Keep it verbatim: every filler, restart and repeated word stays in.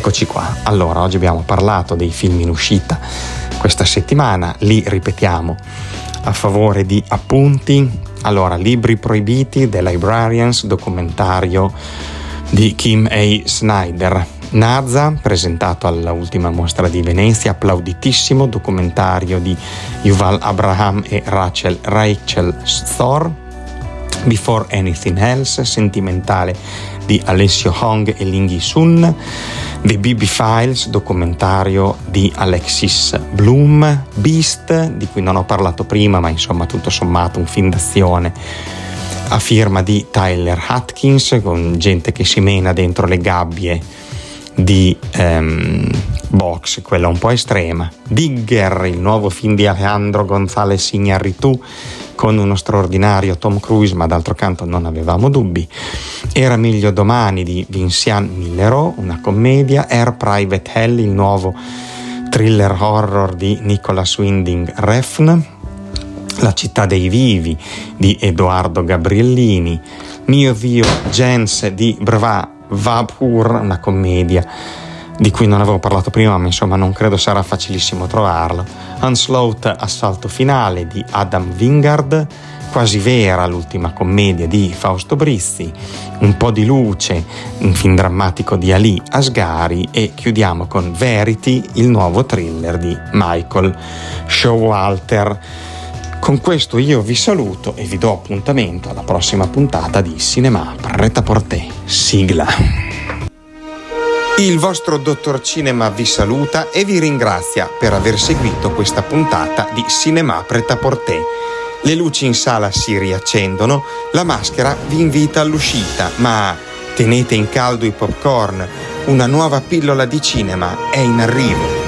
Eccoci qua. Allora, oggi abbiamo parlato dei film in uscita questa settimana, li ripetiamo a favore di appunti. Allora, Libri proibiti, The Librarians, documentario di Kim A. Snyder. Naza, presentato alla ultima mostra di Venezia, applauditissimo documentario di Yuval Abraham e Rachel, Rachel Thor. Before Anything Else, sentimentale di Alessio Hong e Lingyi Sun. The B B Files, documentario di Alexis Bloom. Beast, di cui non ho parlato prima, ma insomma tutto sommato un film d'azione a firma di Tyler Atkins, con gente che si mena dentro le gabbie di um, box, quella un po' estrema. Digger, il nuovo film di Alejandro González Iñárritu, con uno straordinario Tom Cruise, ma d'altro canto non avevamo dubbi. Era meglio domani di Vincent Millero, una commedia. Air Private Hell, il nuovo thriller horror di Nicholas Winding Refn. La città dei vivi di Edoardo Gabriellini. Mio Dio Jens di Brva Vapur, una commedia di cui non avevo parlato prima, ma insomma non credo sarà facilissimo trovarlo. Onslaught, assalto finale di Adam Wingard. Quasi vera, l'ultima commedia di Fausto Brizzi. Un po' di luce, un film drammatico di Ali Asghari. E chiudiamo con Verity, il nuovo thriller di Michael Showalter. Con questo io vi saluto e vi do appuntamento alla prossima puntata di Cinema Prêt-à-Porter. Sigla. Il vostro dottor Cinema vi saluta e vi ringrazia per aver seguito questa puntata di Cinema Prêt-à-Porter. Le luci in sala si riaccendono, la maschera vi invita all'uscita, ma tenete in caldo i popcorn, una nuova pillola di cinema è in arrivo.